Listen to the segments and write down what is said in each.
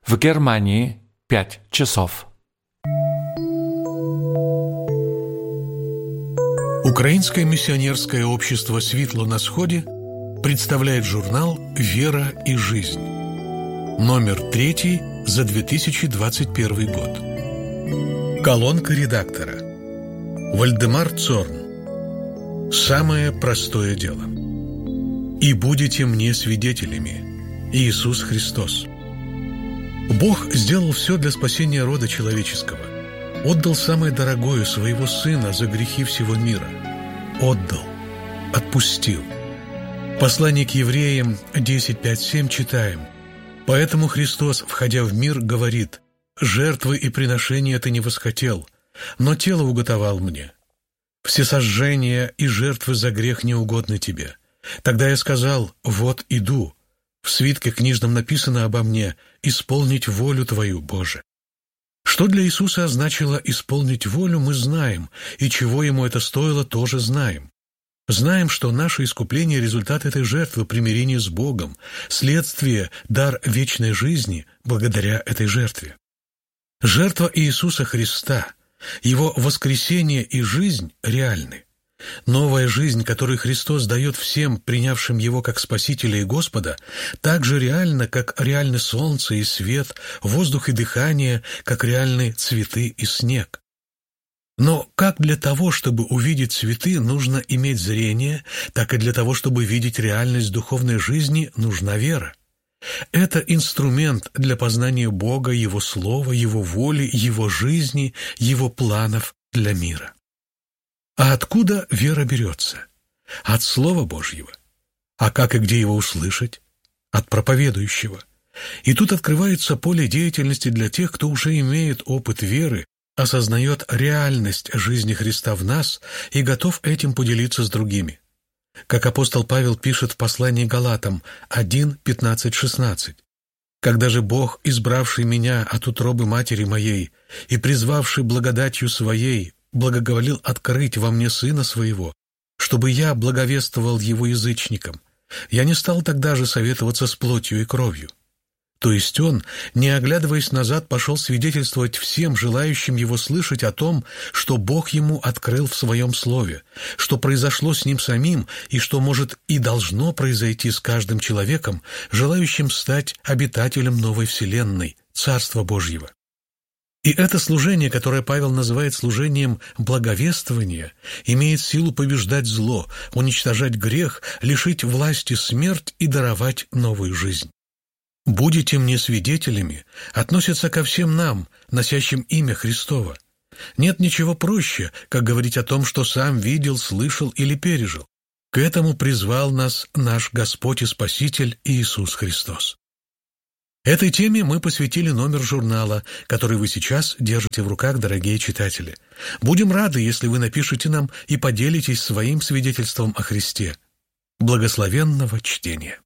В Германии 5 часов. Украинское миссионерское общество «Світло на Сходе» представляет журнал «Вера и жизнь». Номер 3 за 2021 год. Колонка редактора. Вальдемар Цорн. Самое простое дело. «И будете мне свидетелями. Иисус Христос». Бог сделал все для спасения рода человеческого. Отдал самое дорогое, своего Сына, за грехи всего мира. Отдал. Отпустил. Послание к евреям 10:5-7 читаем. «Поэтому Христос, входя в мир, говорит: жертвы и приношения ты не восхотел, но тело уготовал мне. Всесожжения и жертвы за грех не угодны тебе. Тогда я сказал: вот иду. В свитке книжном написано обо мне: исполнить волю Твою, Боже». Что для Иисуса означало исполнить волю, мы знаем, и чего Ему это стоило, тоже знаем. Знаем, что наше искупление – результат этой жертвы, примирение с Богом, следствие, дар вечной жизни благодаря этой жертве. Жертва Иисуса Христа, Его воскресение и жизнь реальны. Новая жизнь, которую Христос дает всем, принявшим Его как Спасителя и Господа, так же реальна, как реальны солнце и свет, воздух и дыхание, как реальны цветы и снег. Но как для того, чтобы увидеть цветы, нужно иметь зрение, так и для того, чтобы видеть реальность духовной жизни, нужна вера. Это инструмент для познания Бога, Его Слова, Его воли, Его жизни, Его планов для мира. А откуда вера берется? От Слова Божьего. А как и где его услышать? От проповедующего. И тут открывается поле деятельности для тех, кто уже имеет опыт веры, осознает реальность жизни Христа в нас и готов этим поделиться с другими. Как апостол Павел пишет в послании Галатам 1:15-16. «Когда же Бог, избравший меня от утробы матери моей и призвавший благодатью Своей, благоволил открыть во мне Сына Своего, чтобы я благовествовал Его язычникам, я не стал тогда же советоваться с плотью и кровью». То есть он, не оглядываясь назад, пошел свидетельствовать всем желающим его слышать о том, что Бог ему открыл в своем Слове, что произошло с ним самим и что может и должно произойти с каждым человеком, желающим стать обитателем новой вселенной, Царства Божьего. И это служение, которое Павел называет служением благовествования, имеет силу побеждать зло, уничтожать грех, лишить власти смерть и даровать новую жизнь. «Будете мне свидетелями» относится ко всем нам, носящим имя Христово. Нет ничего проще, как говорить о том, что сам видел, слышал или пережил. К этому призвал нас наш Господь и Спаситель Иисус Христос. Этой теме мы посвятили номер журнала, который вы сейчас держите в руках, дорогие читатели. Будем рады, если вы напишете нам и поделитесь своим свидетельством о Христе. Благословенного чтения!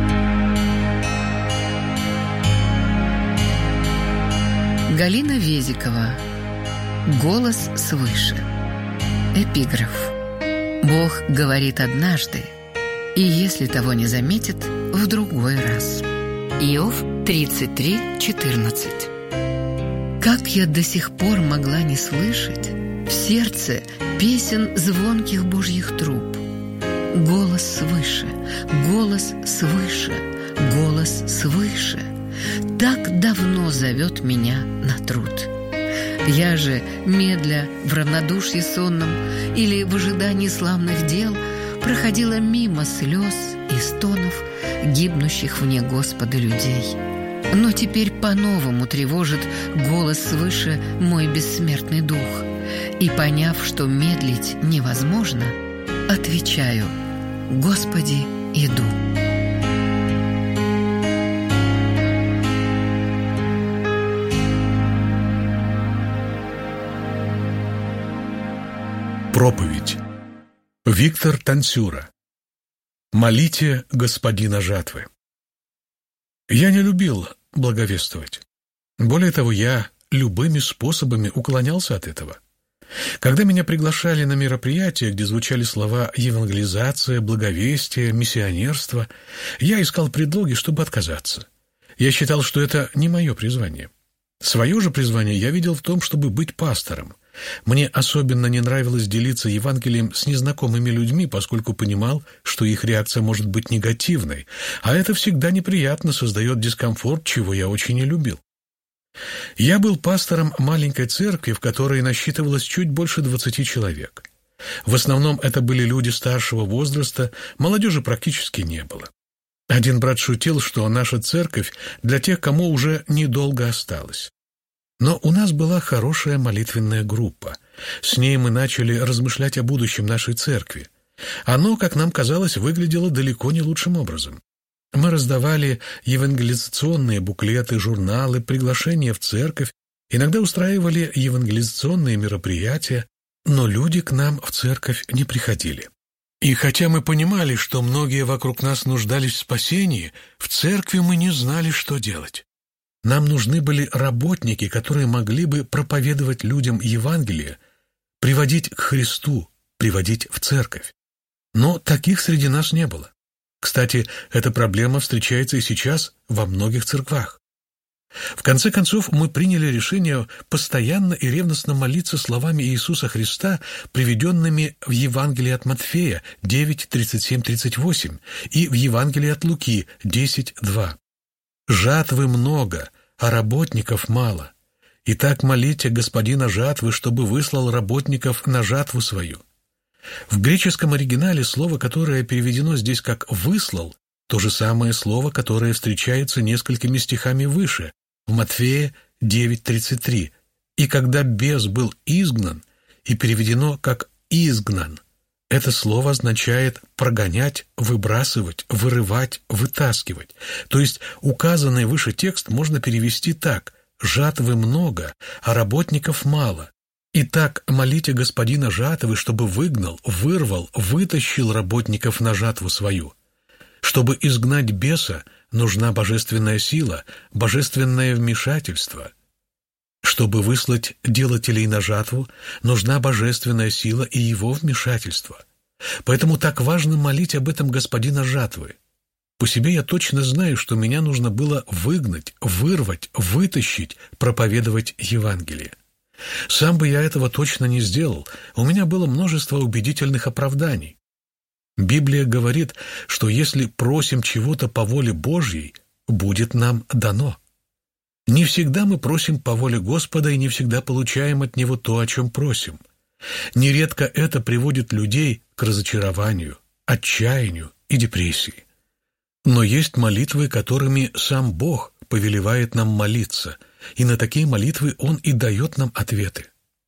Галина Везикова. Голос свыше. Эпиграф. Бог говорит однажды, и если того не заметит, в другой раз. Иов 33:14. Как я до сих пор могла не слышать в сердце песен звонких Божьих труб? Голос свыше, голос свыше, голос свыше. Так давно зовет меня на труд. Я же, медля в равнодушии сонном или в ожидании славных дел, проходила мимо слез и стонов гибнущих вне Господа людей. Но теперь по-новому тревожит голос свыше мой бессмертный дух. И, поняв, что медлить невозможно, отвечаю: «Господи, иду». Проповедь. Виктор Танцюра. «Молите Господина жатвы». Я не любил благовествовать. Более того, я любыми способами уклонялся от этого. Когда меня приглашали на мероприятия, где звучали слова «евангелизация», «благовестие», «миссионерство», я искал предлоги, чтобы отказаться. Я считал, что это не мое призвание. Свое же призвание я видел в том, чтобы быть пастором. Мне особенно не нравилось делиться Евангелием с незнакомыми людьми, поскольку понимал, что их реакция может быть негативной, а это всегда неприятно, создает дискомфорт, чего я очень не любил. Я был пастором маленькой церкви, в которой насчитывалось чуть больше 20 человек. В основном это были люди старшего возраста, молодежи практически не было. Один брат шутил, что наша церковь для тех, кому уже недолго осталось. Но у нас была хорошая молитвенная группа. С ней мы начали размышлять о будущем нашей церкви. Оно, как нам казалось, выглядело далеко не лучшим образом. Мы раздавали евангелизационные буклеты, журналы, приглашения в церковь, иногда устраивали евангелизационные мероприятия, но люди к нам в церковь не приходили. И хотя мы понимали, что многие вокруг нас нуждались в спасении, в церкви мы не знали, что делать. Нам нужны были работники, которые могли бы проповедовать людям Евангелие, приводить к Христу, приводить в церковь. Но таких среди нас не было. Кстати, эта проблема встречается и сейчас во многих церквах. В конце концов, мы приняли решение постоянно и ревностно молиться словами Иисуса Христа, приведенными в Евангелии от Матфея 9:37-38 и в Евангелии от Луки 10:2. «Жатвы много, а работников мало. Итак, молите Господина жатвы, чтобы выслал работников на жатву свою». В греческом оригинале слово, которое переведено здесь как «выслал», то же самое слово, которое встречается несколькими стихами выше, в Матфея 9:33. «И когда бес был изгнан», и переведено как «изгнан». Это слово означает прогонять, выбрасывать, вырывать, вытаскивать. То есть указанный выше текст можно перевести так: «Жатвы много, а работников мало. Итак, молите Господина жатвы, чтобы выгнал, вырвал, вытащил работников на жатву свою». Чтобы изгнать беса, нужна божественная сила, божественное вмешательство. Чтобы выслать делателей на жатву, нужна божественная сила и его вмешательство. Поэтому так важно молить об этом Господина жатвы. По себе я точно знаю, что меня нужно было выгнать, вырвать, вытащить, проповедовать Евангелие. Сам бы я этого точно не сделал, у меня было множество убедительных оправданий. Библия говорит, что если просим чего-то по воле Божьей, будет нам дано. Не всегда мы просим по воле Господа и не всегда получаем от Него то, о чем просим. Нередко это приводит людей к разочарованию, отчаянию и депрессии. Но есть молитвы, которыми сам Бог повелевает нам молиться, и на такие молитвы Он и дает нам ответы.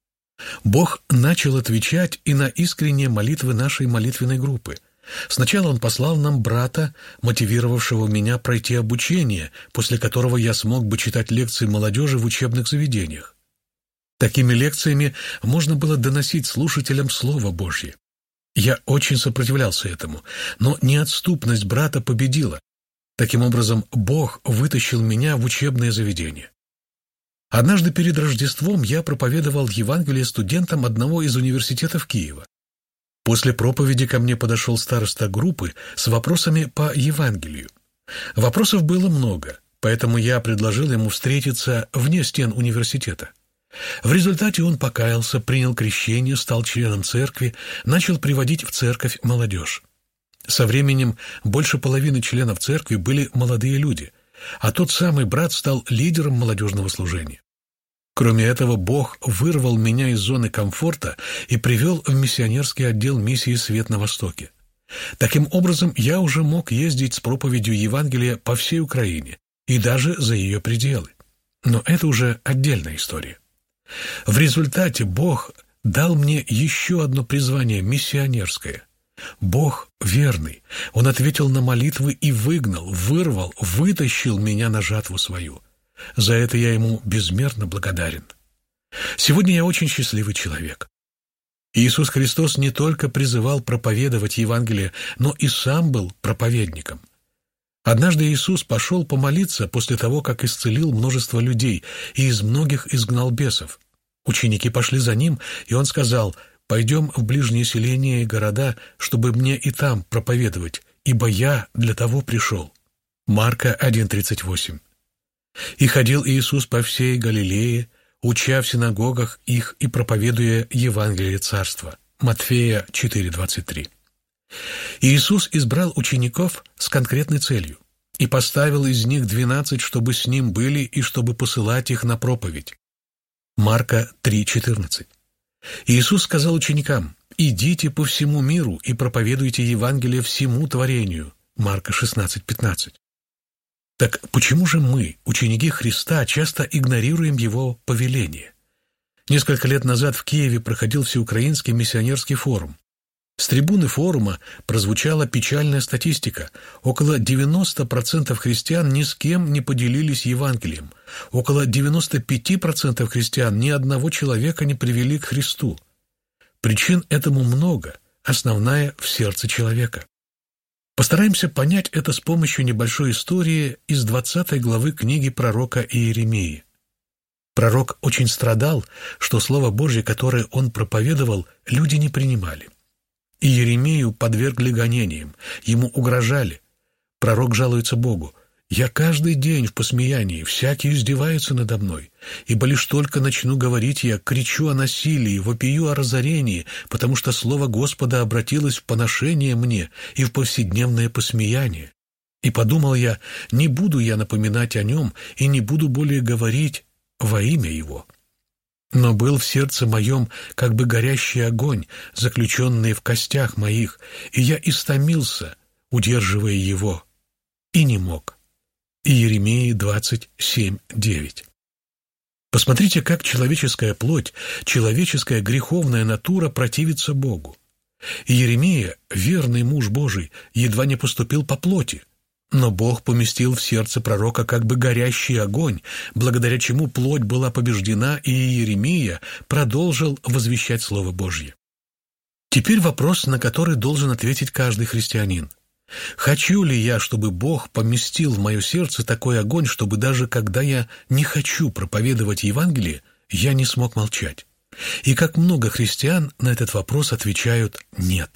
Бог начал отвечать и на искренние молитвы нашей молитвенной группы. Сначала Он послал нам брата, мотивировавшего меня пройти обучение, после которого я смог бы читать лекции молодежи в учебных заведениях. Такими лекциями можно было доносить слушателям Слово Божье. Я очень сопротивлялся этому, но неотступность брата победила. Таким образом, Бог вытащил меня в учебное заведение. Однажды перед Рождеством я проповедовал Евангелие студентам одного из университетов Киева. После проповеди ко мне подошел староста группы с вопросами по Евангелию. Вопросов было много, поэтому я предложил ему встретиться вне стен университета. В результате он покаялся, принял крещение, стал членом церкви, начал приводить в церковь молодежь. Со временем больше половины членов церкви были молодые люди, а тот самый брат стал лидером молодежного служения. Кроме этого, Бог вырвал меня из зоны комфорта и привел в миссионерский отдел миссии «Свет на Востоке». Таким образом, я уже мог ездить с проповедью Евангелия по всей Украине и даже за ее пределы. Но это уже отдельная история. В результате Бог дал мне еще одно призвание миссионерское. Бог верный. Он ответил на молитвы и выгнал, вырвал, вытащил меня на жатву свою. За это я ему безмерно благодарен. Сегодня я очень счастливый человек. Иисус Христос не только призывал проповедовать Евангелие, но и сам был проповедником. Однажды Иисус пошел помолиться после того, как исцелил множество людей и из многих изгнал бесов. Ученики пошли за ним, и он сказал: «Пойдем в ближние селения и города, чтобы мне и там проповедовать, ибо я для того пришел». Марка 1:38. И ходил Иисус по всей Галилее, уча в синагогах их и проповедуя Евангелие Царства». Матфея 4:23. Иисус избрал учеников с конкретной целью и поставил из них 12, чтобы с Ним были и чтобы посылать их на проповедь. Марка 3:14. Иисус сказал ученикам: «Идите по всему миру и проповедуйте Евангелие всему творению». Марка 16:15. Так почему же мы, ученики Христа, часто игнорируем Его повеление? Несколько лет назад в Киеве проходил Всеукраинский миссионерский форум. С трибуны форума прозвучала печальная статистика. Около 90% христиан ни с кем не поделились Евангелием. Около 95% христиан ни одного человека не привели к Христу. Причин этому много, основная в сердце человека. Постараемся понять это с помощью небольшой истории из 20 главы книги пророка Иеремии. Пророк очень страдал, что Слово Божье, которое он проповедовал, люди не принимали. Иеремию подвергли гонениям, ему угрожали. Пророк жалуется Богу: «Я каждый день в посмеянии, всякий издевается надо мной, ибо лишь только начну говорить, я кричу о насилии, вопию о разорении, потому что слово Господа обратилось в поношение мне и в повседневное посмеяние. И подумал я: не буду я напоминать о нем и не буду более говорить во имя его. Но был в сердце моем как бы горящий огонь, заключенный в костях моих, и я истомился, удерживая его, и не мог». Иеремии 27:9. Посмотрите, как человеческая плоть, человеческая греховная натура противится Богу. Иеремия, верный муж Божий, едва не поступил по плоти, но Бог поместил в сердце пророка как бы горящий огонь, благодаря чему плоть была побеждена, и Иеремия продолжил возвещать Слово Божье. Теперь вопрос, на который должен ответить каждый христианин. Хочу ли я, чтобы Бог поместил в мое сердце такой огонь, чтобы даже когда я не хочу проповедовать Евангелие, я не смог молчать? И как много христиан на этот вопрос отвечают «нет».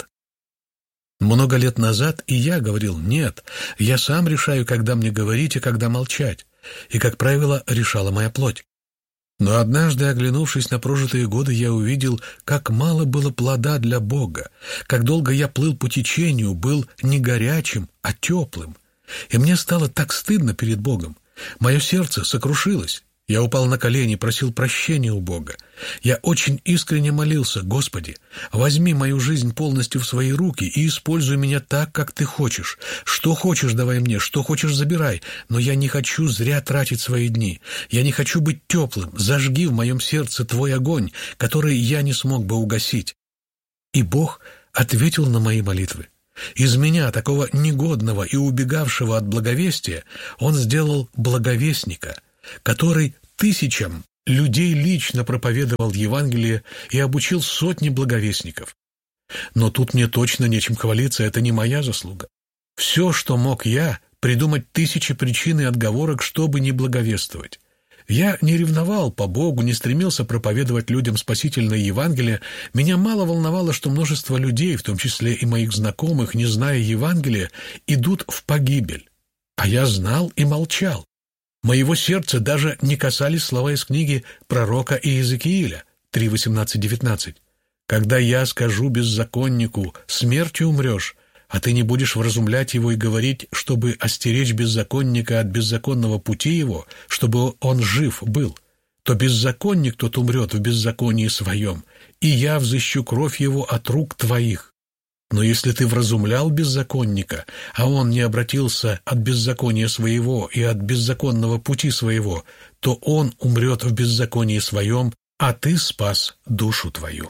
Много лет назад и я говорил «нет», я сам решаю, когда мне говорить и когда молчать, и, как правило, решала моя плоть. Но однажды, оглянувшись на прожитые годы, я увидел, как мало было плода для Бога, как долго я плыл по течению, был не горячим, а теплым. И мне стало так стыдно перед Богом. Мое сердце сокрушилось. Я упал на колени, просил прощения у Бога. Я очень искренне молился: «Господи, возьми мою жизнь полностью в свои руки и используй меня так, как Ты хочешь. Что хочешь давай мне, что хочешь забирай, но я не хочу зря тратить свои дни. Я не хочу быть теплым. Зажги в моем сердце Твой огонь, который я не смог бы угасить». И Бог ответил на мои молитвы. Из меня, такого негодного и убегавшего от благовестия, Он сделал благовестника, который тысячам людей лично проповедовал Евангелие и обучил сотни благовестников. Но тут мне точно нечем хвалиться, это не моя заслуга. Все, что мог я, придумать тысячи причин и отговорок, чтобы не благовествовать. Я не ревновал по Богу, не стремился проповедовать людям спасительное Евангелие. Меня мало волновало, что множество людей, в том числе и моих знакомых, не зная Евангелия, идут в погибель. А я знал и молчал. Моего сердца даже не касались слова из книги пророка Иезекииля 3:18-19. «Когда я скажу беззаконнику: смертью умрешь, а ты не будешь вразумлять его и говорить, чтобы остеречь беззаконника от беззаконного пути его, чтобы он жив был, то беззаконник тот умрет в беззаконии своем, и я взыщу кровь его от рук твоих. Но если ты вразумлял беззаконника, а он не обратился от беззакония своего и от беззаконного пути своего, то он умрет в беззаконии своем, а ты спас душу твою».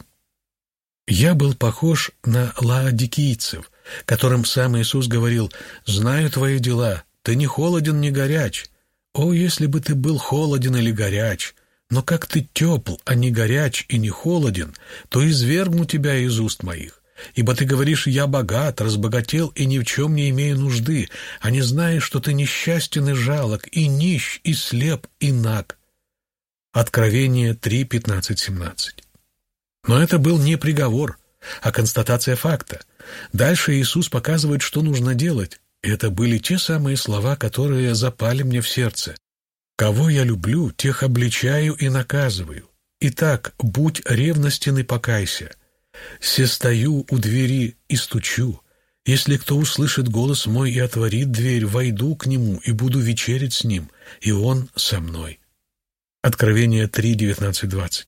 Я был похож на лаодикийцев, которым сам Иисус говорил: «Знаю твои дела, ты не холоден, не горяч. О, если бы ты был холоден или горяч! Но как ты тепл, а не горяч и не холоден, то извергну тебя из уст моих. Ибо ты говоришь: я богат, разбогател и ни в чем не имею нужды, а не знаешь, что ты несчастен и жалок, и нищ, и слеп, и наг». Откровение 3:15-17. Но это был не приговор, а констатация факта. Дальше Иисус показывает, что нужно делать. И это были те самые слова, которые запали мне в сердце. Кого я люблю, тех обличаю и наказываю. Итак, будь ревностен и покайся. Сестою у двери и стучу. Если кто услышит голос мой и отворит дверь, войду к нему и буду вечерять с ним, и он со мной». Откровение 3, 19-20.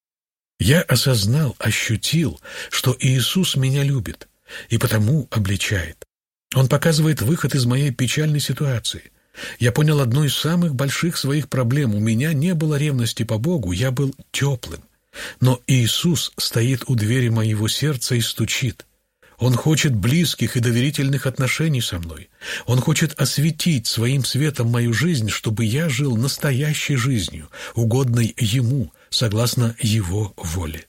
Я осознал, ощутил, что Иисус меня любит, и потому обличает. Он показывает выход из моей печальной ситуации. Я понял одну из самых больших своих проблем. У меня не было ревности по Богу, я был теплым. Но Иисус стоит у двери моего сердца и стучит. Он хочет близких и доверительных отношений со мной. Он хочет осветить своим светом мою жизнь, чтобы я жил настоящей жизнью, угодной Ему, согласно Его воле.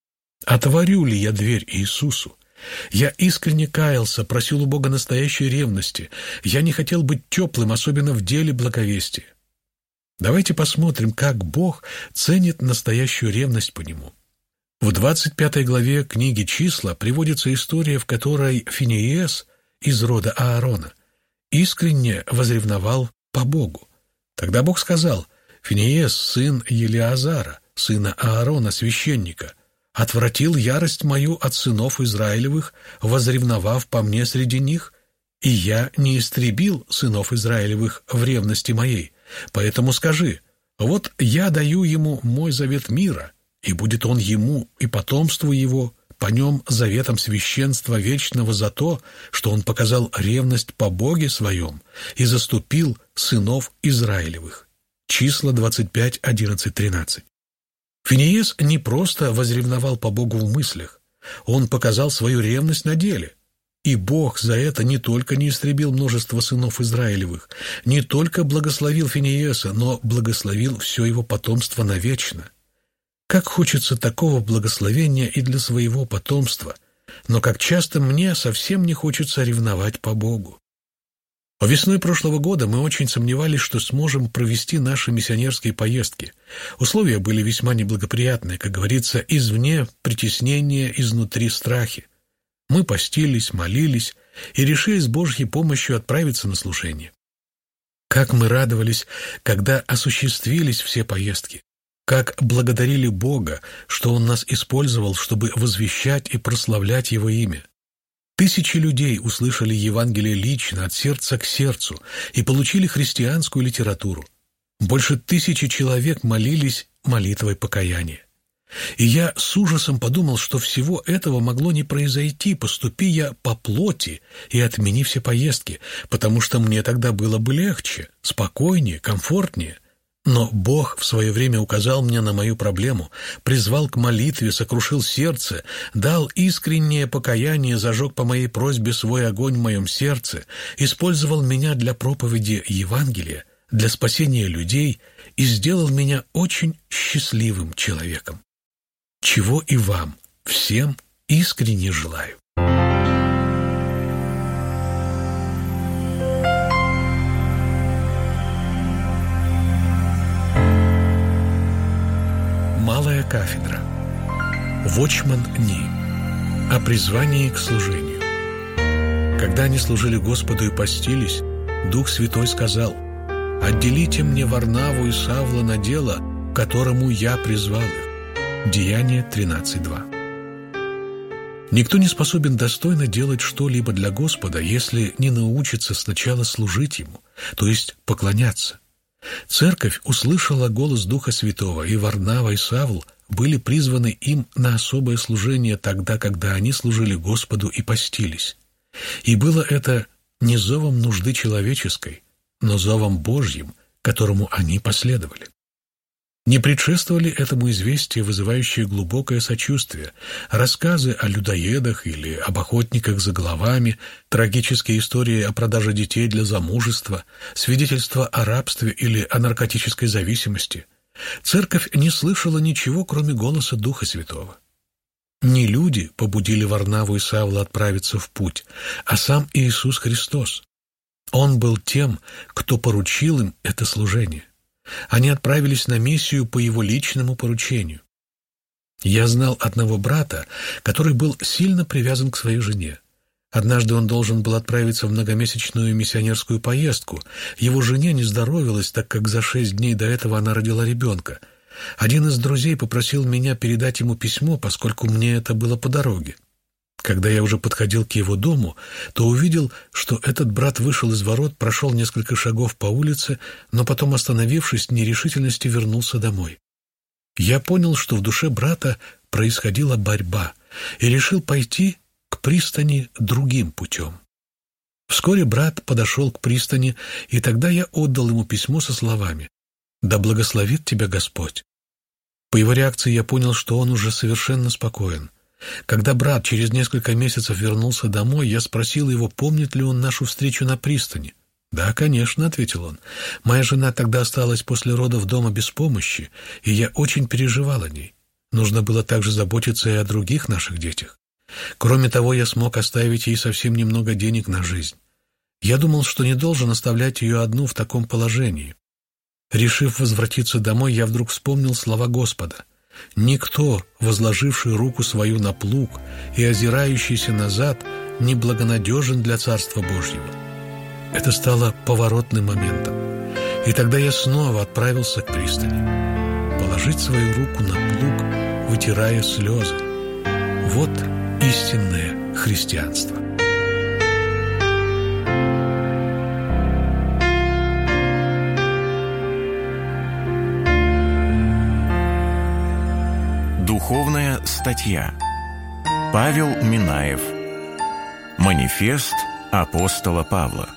Отворю ли я дверь Иисусу? Я искренне каялся, просил у Бога настоящей ревности. Я не хотел быть теплым, особенно в деле благовестия. Давайте посмотрим, как Бог ценит настоящую ревность по Нему. В 25 главе книги «Числа» приводится история, в которой Финеес из рода Аарона искренне возревновал по Богу. Тогда Бог сказал: «Финеес, сын Елиазара, сына Аарона, священника, отвратил ярость мою от сынов Израилевых, возревновав по мне среди них, и я не истребил сынов Израилевых в ревности моей. Поэтому скажи: вот я даю ему мой завет мира, и будет он ему и потомству его по нем заветом священства вечного за то, что он показал ревность по Боге своем и заступил сынов Израилевых». Числа 25, 11, 13. Финеес не просто возревновал по Богу в мыслях, он показал свою ревность на деле. И Бог за это не только не истребил множество сынов Израилевых, не только благословил Финееса, но благословил все его потомство навечно. Как хочется такого благословения и для своего потомства, но как часто мне совсем не хочется ревновать по Богу. Весной прошлого года мы очень сомневались, что сможем провести наши миссионерские поездки. Условия были весьма неблагоприятные, как говорится, извне притеснение, изнутри страхи. Мы постились, молились и решили с Божьей помощью отправиться на служение. Как мы радовались, когда осуществились все поездки. Как благодарили Бога, что Он нас использовал, чтобы возвещать и прославлять Его имя. Тысячи людей услышали Евангелие лично, от сердца к сердцу, и получили христианскую литературу. Больше 1000 человек молились молитвой покаяния. И я с ужасом подумал, что всего этого могло не произойти, поступи я по плоти и отмени все поездки, потому что мне тогда было бы легче, спокойнее, комфортнее. Но Бог в свое время указал мне на мою проблему, призвал к молитве, сокрушил сердце, дал искреннее покаяние, зажег по моей просьбе свой огонь в моем сердце, использовал меня для проповеди Евангелия, для спасения людей и сделал меня очень счастливым человеком. Чего и вам всем искренне желаю. Малая кафедра. Вотчман Ни. О призвании к служению. Когда они служили Господу и постились, Дух Святой сказал: «Отделите мне Варнаву и Савла на дело, к которому я призвал их». Деяния 13:2. Никто не способен достойно делать что-либо для Господа, если не научится сначала служить Ему, то есть поклоняться. Церковь услышала голос Духа Святого, и Варнава и Савл были призваны им на особое служение тогда, когда они служили Господу и постились. И было это не зовом нужды человеческой, но зовом Божьим, которому они последовали. Не предшествовали этому известия, вызывающие глубокое сочувствие, рассказы о людоедах или об охотниках за головами, трагические истории о продаже детей для замужества, свидетельства о рабстве или о наркотической зависимости. Церковь не слышала ничего, кроме голоса Духа Святого. Не люди побудили Варнаву и Савла отправиться в путь, а сам Иисус Христос. Он был тем, кто поручил им это служение. Они отправились на миссию по его личному поручению. Я знал одного брата, который был сильно привязан к своей жене. Однажды он должен был отправиться в многомесячную миссионерскую поездку. Его жене не здоровилось, так как за 6 дней до этого она родила ребенка. Один из друзей попросил меня передать ему письмо, поскольку мне это было по дороге. Когда я уже подходил к его дому, то увидел, что этот брат вышел из ворот, прошел несколько шагов по улице, но потом, остановившись в нерешительности, вернулся домой. Я понял, что в душе брата происходила борьба, и решил пойти к пристани другим путем. Вскоре брат подошел к пристани, и тогда я отдал ему письмо со словами: «Да благословит тебя Господь». По его реакции я понял, что он уже совершенно спокоен. Когда брат через несколько месяцев вернулся домой, я спросил его, помнит ли он нашу встречу на пристани. «Да, конечно», — ответил он. «Моя жена тогда осталась после родов дома без помощи, и я очень переживал о ней. Нужно было также заботиться и о других наших детях. Кроме того, я смог оставить ей совсем немного денег на жизнь. Я думал, что не должен оставлять ее одну в таком положении. Решив возвратиться домой, я вдруг вспомнил слова Господа: «Никто, возложивший руку свою на плуг и озирающийся назад, не благонадежен для Царства Божьего». Это стало поворотным моментом. И тогда я снова отправился к пристани. Положить свою руку на плуг, вытирая слезы. Вот истинное христианство. Духовная статья. Павел Минаев. Манифест апостола Павла.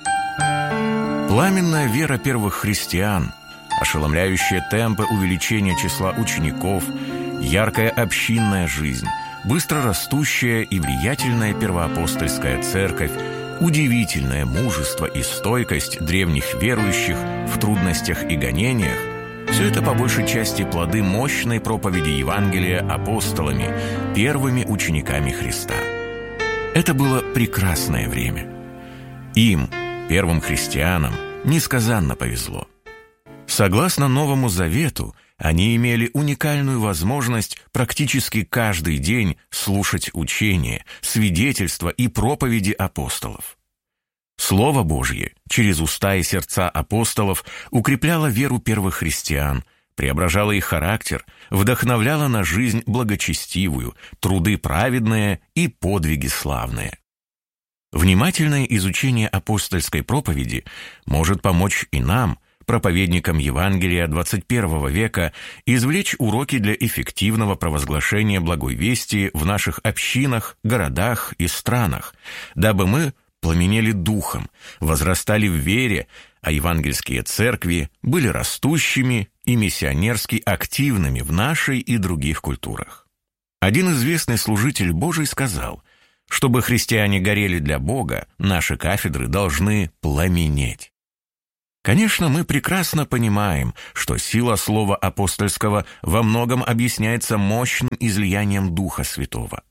Пламенная вера первых христиан, ошеломляющие темпы увеличения числа учеников, яркая общинная жизнь, быстро растущая и влиятельная первоапостольская церковь, удивительное мужество и стойкость древних верующих в трудностях и гонениях – все это по большей части плоды мощной проповеди Евангелия апостолами, первыми учениками Христа. Это было прекрасное время. Им, первым христианам, несказанно повезло. Согласно Новому Завету, они имели уникальную возможность практически каждый день слушать учения, свидетельства и проповеди апостолов. Слово Божье через уста и сердца апостолов укрепляло веру первых христиан, преображало их характер, вдохновляло на жизнь благочестивую, труды праведные и подвиги славные. Внимательное изучение апостольской проповеди может помочь и нам, проповедникам Евангелия XXI века, извлечь уроки для эффективного провозглашения благой вести в наших общинах, городах и странах, дабы мы пламенели духом, возрастали в вере, а евангельские церкви были растущими и миссионерски активными в нашей и других культурах. Один известный служитель Божий сказал: чтобы христиане горели для Бога, наши кафедры должны пламенеть. Конечно, мы прекрасно понимаем, что сила слова апостольского во многом объясняется мощным излиянием Духа Святого.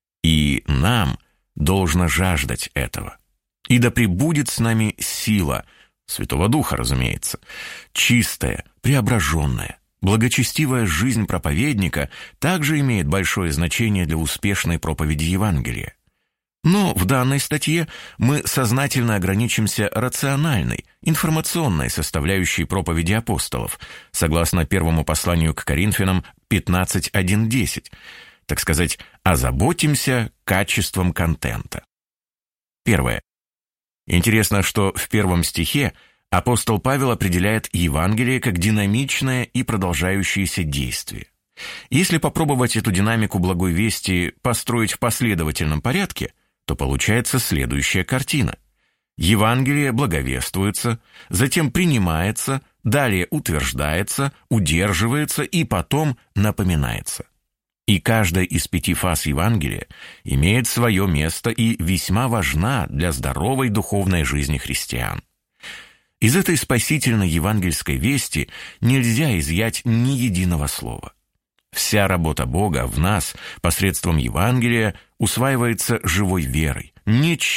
И нам должно жаждать этого. И да пребудет с нами сила, Святого Духа, разумеется, чистая, преображенная, благочестивая жизнь проповедника также имеет большое значение для успешной проповеди Евангелия. Но в данной статье мы сознательно ограничимся рациональной, информационной составляющей проповеди апостолов, согласно первому посланию к Коринфянам 15:1-10, так сказать, озаботимся качеством контента. Первое. Интересно, что в первом стихе апостол Павел определяет Евангелие как динамичное и продолжающееся действие. Если попробовать эту динамику благой вести построить в последовательном порядке, то получается следующая картина. Евангелие благовествуется, затем принимается, далее утверждается, удерживается и потом напоминается. И каждая из 5 фаз Евангелия имеет свое место и весьма важна для здоровой духовной жизни христиан. Из этой спасительной евангельской вести нельзя изъять ни единого слова. Вся работа Бога в нас посредством Евангелия усваивается живой верой,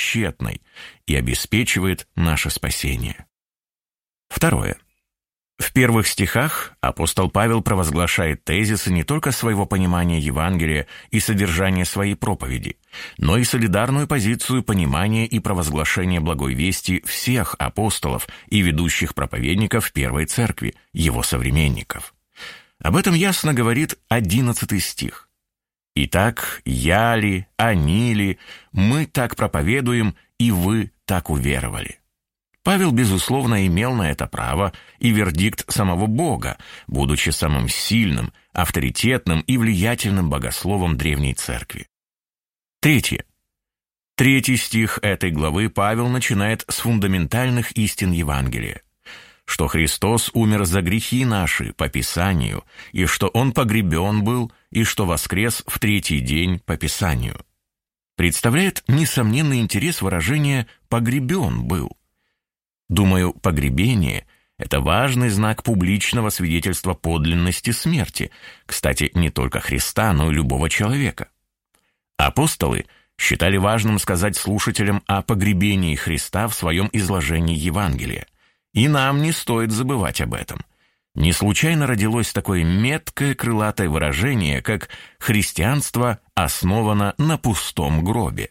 нетщетной, и обеспечивает наше спасение. Второе. В В первых стихах апостол Павел провозглашает тезисы не только своего понимания Евангелия и содержания своей проповеди, но и солидарную позицию понимания и провозглашения благой вести всех апостолов и ведущих проповедников Первой Церкви, его современников. Об этом ясно говорит 11 стих. «Итак, я ли, они ли, мы так проповедуем, и вы так уверовали». Павел, безусловно, имел на это право и вердикт самого Бога, будучи самым сильным, авторитетным и влиятельным богословом Древней Церкви. Третье. 3 стих этой главы Павел начинает с фундаментальных истин Евангелия, что Христос умер за грехи наши по Писанию, и что Он погребен был, и что воскрес в 3-й день по Писанию. Представляет несомненный интерес выражение «погребен был». Думаю, погребение – это важный знак публичного свидетельства подлинности смерти, кстати, не только Христа, но и любого человека. Апостолы считали важным сказать слушателям о погребении Христа в своем изложении Евангелия, и нам не стоит забывать об этом. Не случайно родилось такое меткое крылатое выражение, как «христианство основано на пустом гробе».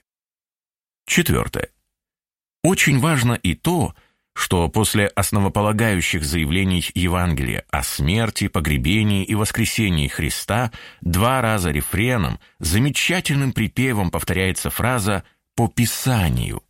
4. Очень важно и то, что после основополагающих заявлений Евангелия о смерти, погребении и воскресении Христа 2 раза рефреном, замечательным припевом повторяется фраза «по Писанию».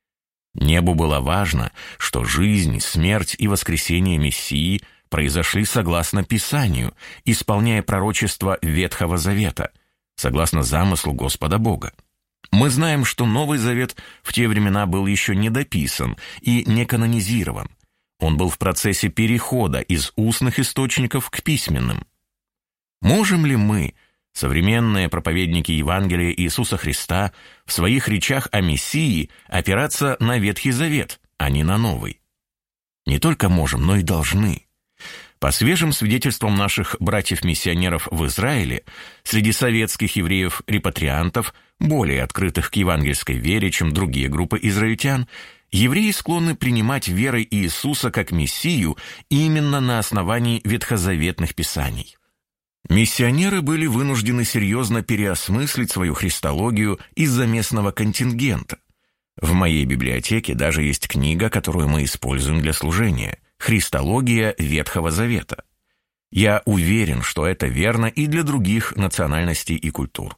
Небу было важно, что жизнь, смерть и воскресение Мессии произошли согласно Писанию, исполняя пророчество Ветхого Завета, согласно замыслу Господа Бога. Мы знаем, что Новый Завет в те времена был еще не дописан и не канонизирован. Он был в процессе перехода из устных источников к письменным. Можем ли мы, современные проповедники Евангелия Иисуса Христа, в своих речах о Мессии опираться на Ветхий Завет, а не на Новый? Не только можем, но и должны. По свежим свидетельствам наших братьев-миссионеров в Израиле, среди советских евреев-репатриантов, более открытых к евангельской вере, чем другие группы израильтян, евреи склонны принимать верой Иисуса как Мессию именно на основании ветхозаветных писаний. Миссионеры были вынуждены серьезно переосмыслить свою христологию из-за местного контингента. В моей библиотеке даже есть книга, которую мы используем для служения – «Христология Ветхого Завета». Я уверен, что это верно и для других национальностей и культур.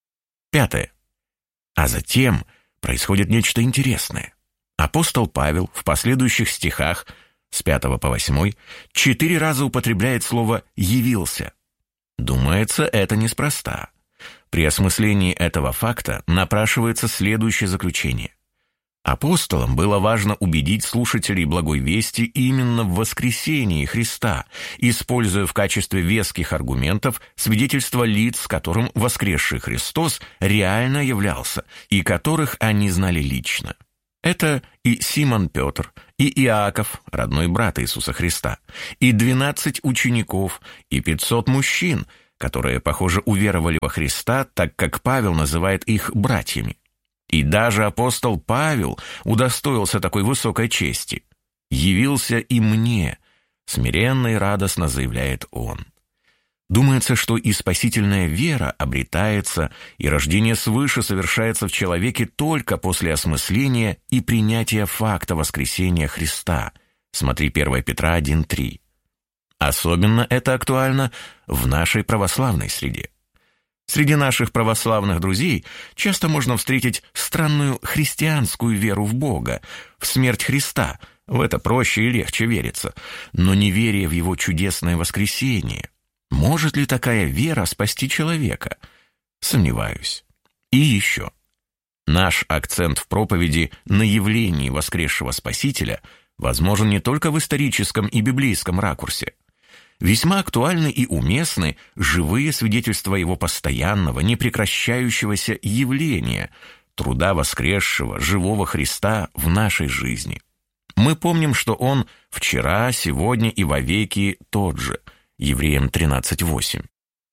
5. А затем происходит нечто интересное. Апостол Павел в последующих стихах с 5 по 8 4 раза употребляет слово «явился». Думается, это неспроста. При осмыслении этого факта напрашивается следующее заключение. Апостолам было важно убедить слушателей благой вести именно в воскресении Христа, используя в качестве веских аргументов свидетельства лиц, которым воскресший Христос реально являлся, и которых они знали лично. Это и Симон Петр, и Иаков, родной брат Иисуса Христа, и 12 учеников, и 500 мужчин, которые, похоже, уверовали во Христа, так как Павел называет их братьями. И даже апостол Павел удостоился такой высокой чести. «Явился и мне», — смиренно и радостно заявляет он. Думается, что и спасительная вера обретается, и рождение свыше совершается в человеке только после осмысления и принятия факта воскресения Христа. Смотри 1 Петра 1:3. Особенно это актуально в нашей православной среде. Среди наших православных друзей часто можно встретить странную христианскую веру в Бога, в смерть Христа. В это проще и легче верится, но неверие в Его чудесное воскресение. Может ли такая вера спасти человека? Сомневаюсь. И еще. Наш акцент в проповеди на явлении воскресшего Спасителя возможен не только в историческом и библейском ракурсе. Весьма актуальны и уместны живые свидетельства Его постоянного, непрекращающегося явления, труда воскресшего, живого Христа в нашей жизни. Мы помним, что Он вчера, сегодня и вовеки тот же. Евреям 13:8.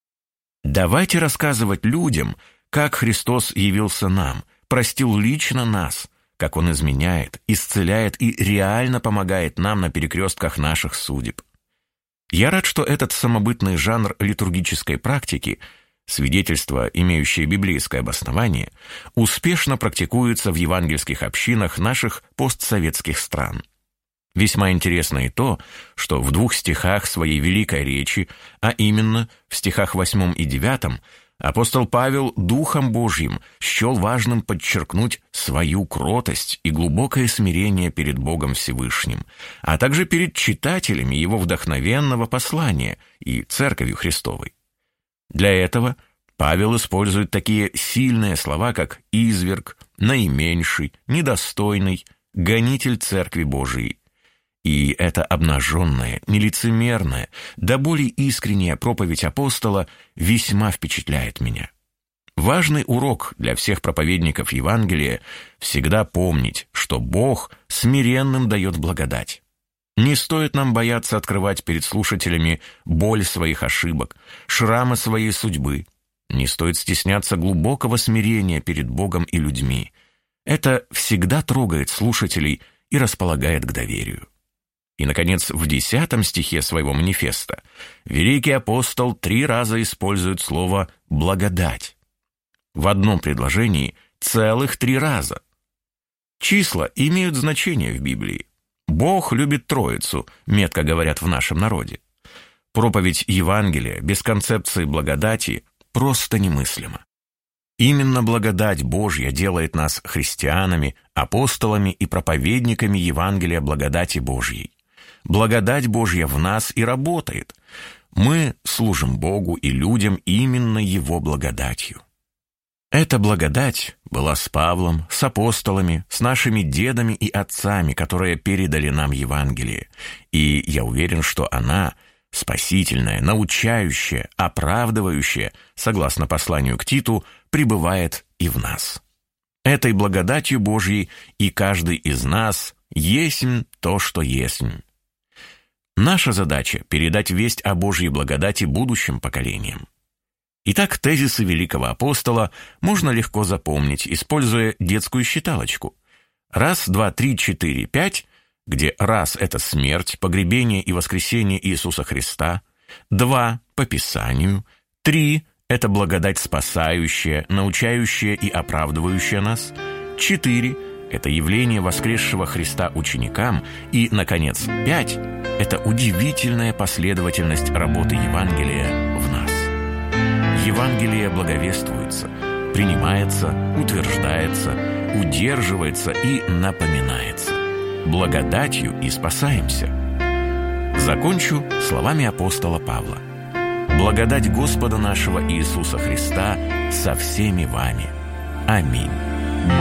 Давайте рассказывать людям, как Христос явился нам, простил лично нас, как Он изменяет, исцеляет и реально помогает нам на перекрестках наших судеб. Я рад, что этот самобытный жанр литургической практики, свидетельство, имеющее библейское обоснование, успешно практикуется в евангельских общинах наших постсоветских стран. Весьма интересно и то, что в 2 стихах своей великой речи, а именно в стихах 8 и 9, апостол Павел Духом Божьим счел важным подчеркнуть свою кротость и глубокое смирение перед Богом Всевышним, а также перед читателями его вдохновенного послания и Церковью Христовой. Для этого Павел использует такие сильные слова, как «изверг», «наименьший», «недостойный», «гонитель Церкви Божией». И эта обнаженная, нелицемерная, да более искренняя проповедь апостола весьма впечатляет меня. Важный урок для всех проповедников Евангелия – всегда помнить, что Бог смиренным дает благодать. Не стоит нам бояться открывать перед слушателями боль своих ошибок, шрамы своей судьбы. Не стоит стесняться глубокого смирения перед Богом и людьми. Это всегда трогает слушателей и располагает к доверию. И, наконец, в 10 стихе своего манифеста великий апостол 3 раза использует слово «благодать». В одном предложении целых 3 раза. Числа имеют значение в Библии. Бог любит Троицу, метко говорят в нашем народе. Проповедь Евангелия без концепции благодати просто немыслима. Именно благодать Божья делает нас христианами, апостолами и проповедниками Евангелия благодати Божьей. Благодать Божья в нас и работает. Мы служим Богу и людям именно Его благодатью. Эта благодать была с Павлом, с апостолами, с нашими дедами и отцами, которые передали нам Евангелие. И я уверен, что она спасительная, научающая, оправдывающая, согласно посланию к Титу, пребывает и в нас. Этой благодатью Божьей и каждый из нас есмь то, что есмь. Наша задача – передать весть о Божьей благодати будущим поколениям. Итак, тезисы великого апостола можно легко запомнить, используя детскую считалочку. 1, 2, 3, 4, 5, где 1 – это смерть, погребение и воскресение Иисуса Христа, 2 – по Писанию, 3 – это благодать спасающая, научающая и оправдывающая нас, 4 – это явление воскресшего Христа ученикам, и, наконец, 5 – это удивительная последовательность работы Евангелия в нас. Евангелие благовествуется, принимается, утверждается, удерживается и напоминается. Благодатью и спасаемся. Закончу словами апостола Павла. Благодать Господа нашего Иисуса Христа со всеми вами. Аминь.